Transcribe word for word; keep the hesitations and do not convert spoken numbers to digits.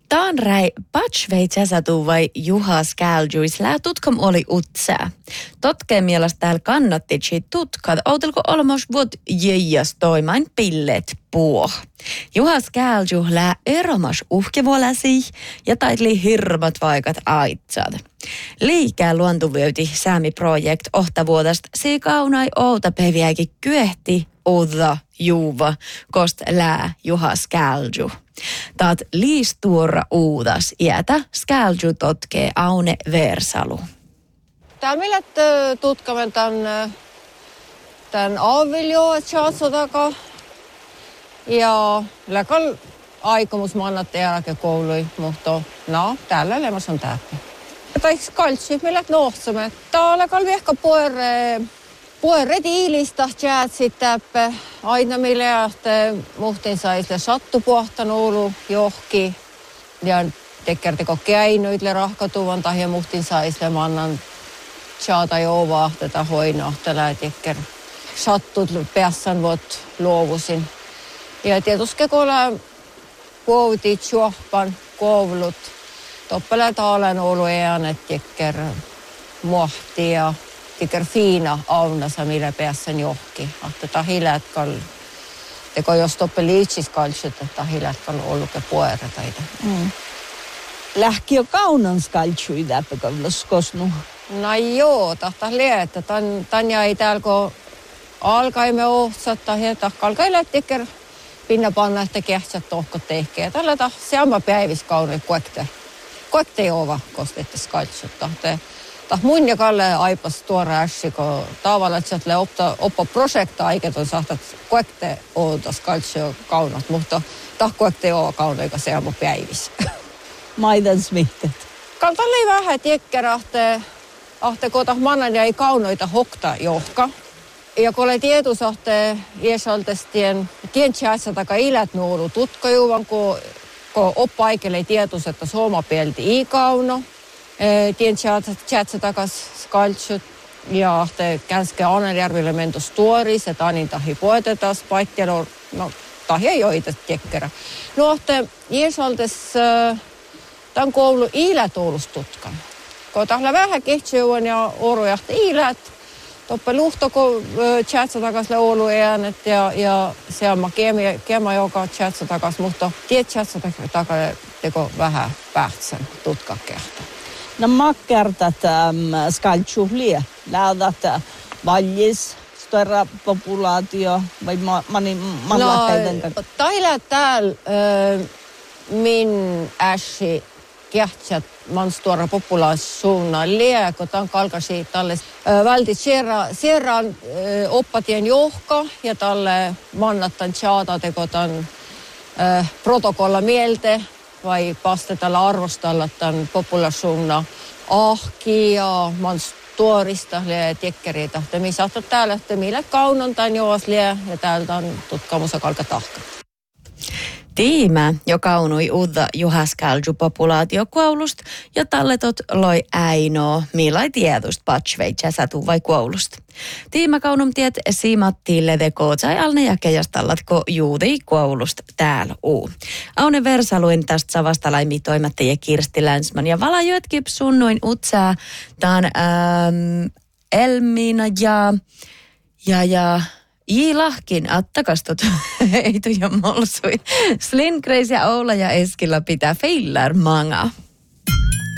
Taan räi patsveitsäsatu vai Juhas Käljuis lää tutkom oli utsää. Totkeen mielestä täällä kannattitsi tutkat, outelko olemos vuot jäijäs toimain pilleet puo. Juhas Kälju lää eromas uhkevuolasi ja taitli hirmat vaikat aitsat. Liikää luontuvyyti Säämi-projekt ohtavuodasta sii kaunai outa peviäkin kyehti odda juuva kost lää Juhas Kälju. Taat liistuora uudas iätä Skälju totkee Aune Versalu. Tämä millä tutkamen tämän, tämän aviljoa tjaatsotaka ja läkal aikomus mannat eräke koului, mutta no, täällä lemas on täppi. Tai skaltsi, millä nohtsamme. Tää läkal vihka puere, puere diilistä tjaatsit täppä. Aina millä jähtee muhtin saisle sattupuhtan oulu johki ja tekkerteko käinoitle rahkatuvan tai muhtin saisle mannan tjaata jovahteta hoinahtela ja tekker sattut päässän vot luovusin. Ja tietysti kun ollaan kuovutit juohpan kuovulut, toppelää taalen oulu äänet tekker muhti ja tekker fiina aunasa millä päässän johki. Ahta hilätkal, teko jos toppe liitsis kaltsut, että hilätkal olluke pueretaita. Mm. Lähki jo kaunan skaltsui täppä kosnu. No joo, tahta liettä. Tän, tän jäi täällä kun alkaimme ohtsata ja tahka alkai lähtiker pinna panna, että kehtsät tohko tehkeä. Tällä tah seamba päivis kaunoi kuekte. Kuekte ei ova kostette skaltsut. Tahte Tah mun ja Kalle aipas tuora ässi, kun tavallaan, että sieltä oppa, oppa projekta aiketon sahtat kuekte ootas kaltsio kaunat, mutta tah kuekte oo kaunoika se on päivis. Maidan smihtet. Kaltalle ei vähän tiekkerahte, ahte kun tah mannan jäi kaunoita hokta johka. Ja kun oli tietusahte iäsaltestien tientjäässä taka ilät nuolu tutkajuvan, kun, kun oppa aikelle tietus, että suoma pielti i kauno. Tien tjätsä takas skaltsut ja ahte känske Anneljärville mentos tuoris, että anin tahi poetetas paittelo, no tahi ei oita tekkerä. No ahte Jeesaltes tämän koulu iilätuolus tutkan. Kun tahla vähän kehtsyuan ja orujahte iilät, toppe luhto kun tjätsä takas le Oulu äänet ja, ja se on kema joka tjätsä takas, mutta tiet tjätsä takas teko vähän pähtsän tutkakehtä. No makkertat ähm, skaltsuhlia, lähdat valjis, stora populaatio, vai mani manlahteiden kanssa? No, tailla täällä äh, min äsi kehtsät man stora populaatiosuunnan liä, kun tämän kalkasi tälle äh, vältit sierraan äh, oppatien johka ja tälle mannattan tjaata teko tämän äh, protokolla mielte, vai pastetalla arvostalla tämän populaatiosuunnan ahki ja mans tuorista ja tekkeriitä. Me saattaa täällä, että millä kaunon tämän joas liä ja täältä on tutkamusa kalka tahka. Tiimä, joka kaunui uutta Juhas Kälju populaatiokoulusta ja talletot loi äinoo, millai tietust patsveitsä satu vai koulusta. Tiimä kaunum tiet siimatti leve kootsai alne ja kejastallatko juuri koulusta täällä uu. Aune Versaluin tästä savastalaimi toimittaja Kirsti Länsman ja valajötkin sunnuin utsaa tämän ähm, Elmiina ja ja ja Iilahkin attakastot ei tuja molsui. Slinkreis ja Oula ja Eskillä pitää feillar manga.